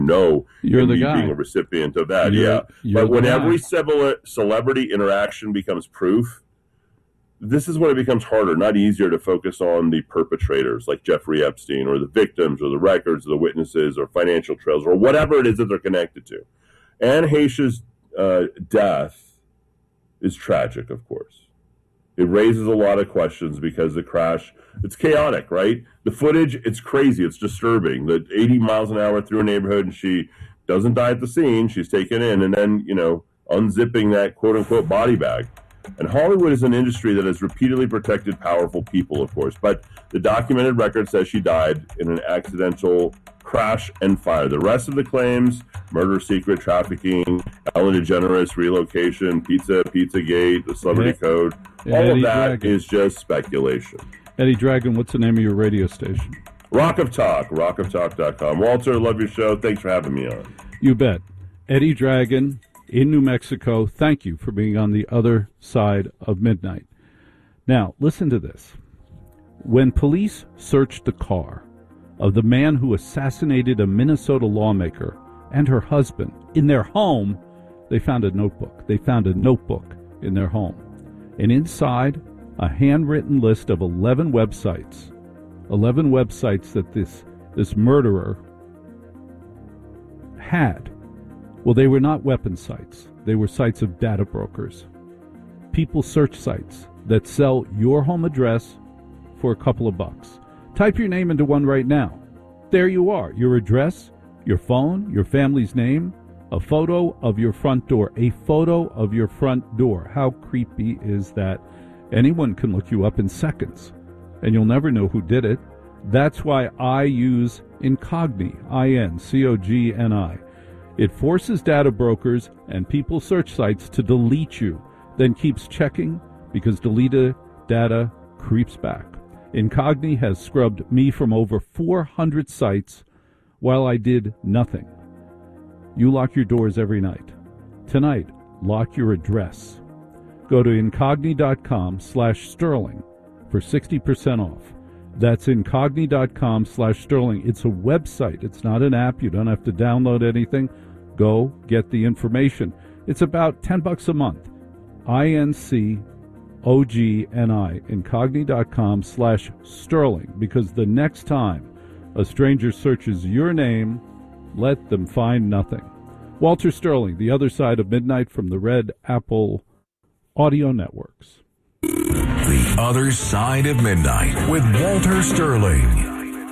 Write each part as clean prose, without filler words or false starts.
know you're the me guy being a recipient of that. But when every celebrity interaction becomes proof, this is when it becomes harder, not easier, to focus on the perpetrators like Jeffrey Epstein, or the victims, or the records, or the witnesses, or financial trails, or whatever it is that they're connected to. Anne Heche's death is tragic, of course. It raises a lot of questions because the crash, it's chaotic, right? The footage, it's crazy, it's disturbing. The 80 miles an hour through a neighborhood, and she doesn't die at the scene, she's taken in, and then, unzipping that quote-unquote body bag. And Hollywood is an industry that has repeatedly protected powerful people, of course, but the documented record says she died in an accidental crash and fire. The rest of the claims, murder, secret, trafficking, Ellen DeGeneres, relocation, Pizzagate, the celebrity code, all of that is just speculation. Eddie Dragon, what's the name of your radio station? Rock of Talk, rockoftalk.com. Walter, love your show. Thanks for having me on. You bet. Eddie Dragon in New Mexico, thank you for being on the other side of midnight. Now, listen to this. When police searched the car of the man who assassinated a Minnesota lawmaker and her husband in their home, they found a notebook. They found a notebook in their home. And inside, a handwritten list of 11 websites. 11 websites that this murderer had. Well, they were not weapon sites. They were sites of data brokers. People search sites that sell your home address for a couple of bucks. Type your name into one right now. There you are. Your address, your phone, your family's name, a photo of your front door. A photo of your front door. How creepy is that? Anyone can look you up in seconds, and you'll never know who did it. That's why I use Incogni, I-N-C-O-G-N-I. It forces data brokers and people search sites to delete you, then keeps checking because deleted data creeps back. Incogni has scrubbed me from over 400 sites while I did nothing. You lock your doors every night. Tonight, lock your address. Go to incogni.com/Sterling for 60% off. That's incogni.com/Sterling. It's a website. It's not an app. You don't have to download anything. Go get the information. It's about $10 a month. INCOGNI, incogni.com/Sterling, because the next time a stranger searches your name, let them find nothing. Walter Sterling, The Other Side of Midnight, from the Red Apple Audio Networks. The Other Side of Midnight with Walter Sterling.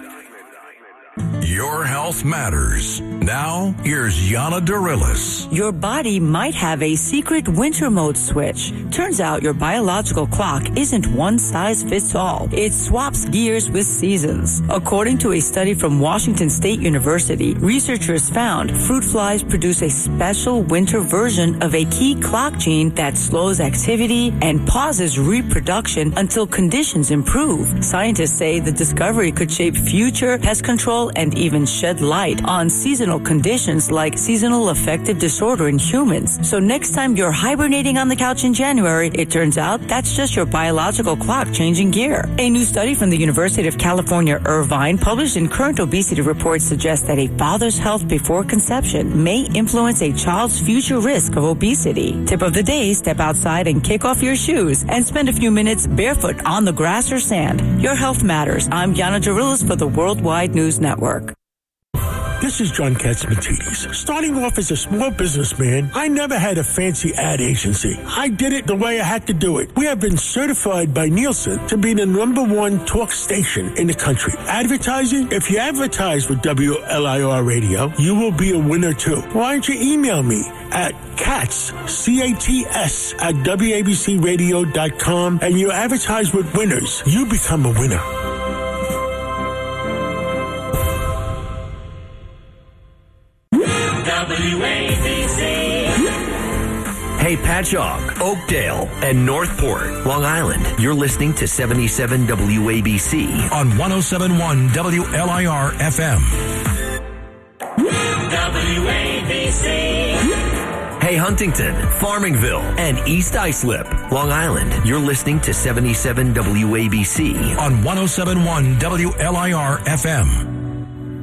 Your health matters. Now, here's Yana Darilis. Your body might have a secret winter mode switch. Turns out your biological clock isn't one size fits all. It swaps gears with seasons. According to a study from Washington State University, researchers found fruit flies produce a special winter version of a key clock gene that slows activity and pauses reproduction until conditions improve. Scientists say the discovery could shape future pest control and even shed light on seasonal conditions like seasonal affective disorder in humans. So next time you're hibernating on the couch in January, it turns out that's just your biological clock changing gear. A new study from the University of California, Irvine, published in Current Obesity Report, suggests that a father's health before conception may influence a child's future risk of obesity. Tip of the day, step outside and kick off your shoes and spend a few minutes barefoot on the grass or sand. Your health matters. I'm Yana Darilis for the Worldwide News Network. This is John Katzmatidis. Starting off as a small businessman, I never had a fancy ad agency. I did it the way I had to do it. We have been certified by Nielsen to be the #1 talk station in the country. Advertising? If you advertise with WLIR Radio, you will be a winner too. Why don't you email me at Katz, C-A-T-S, at WABCRadio.com, and you advertise with winners. You become a winner. WABC. Hey, Patchogue, Oakdale, and Northport, Long Island. You're listening to 77 WABC on 107.1 WLIR FM. WABC. Hey, Huntington, Farmingville, and East Islip, Long Island. You're listening to 77 WABC on 107.1 WLIR FM.